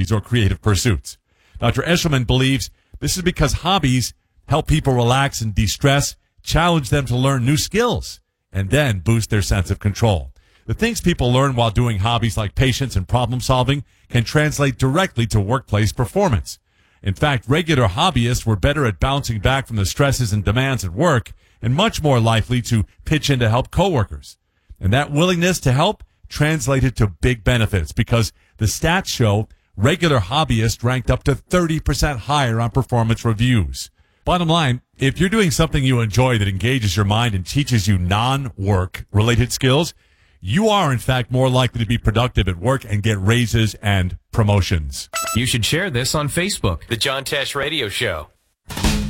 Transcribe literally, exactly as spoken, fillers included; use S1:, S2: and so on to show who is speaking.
S1: hobbies or creative pursuits. Doctor Eshelman believes this is because hobbies help people relax and de-stress, challenge them to learn new skills, and then boost their sense of control. The things people learn while doing hobbies like patience and problem solving can translate directly to workplace performance. In fact, regular hobbyists were better at bouncing back from the stresses and demands at work and much more likely to pitch in to help coworkers. And that willingness to help translated to big benefits because the stats show regular hobbyists ranked up to thirty percent higher on performance reviews. Bottom line, if you're doing something you enjoy that engages your mind and teaches you non-work related skills, you are, in fact, more likely to be productive at work and get raises and promotions.
S2: You should share this on Facebook.
S3: The John Tesh Radio Show.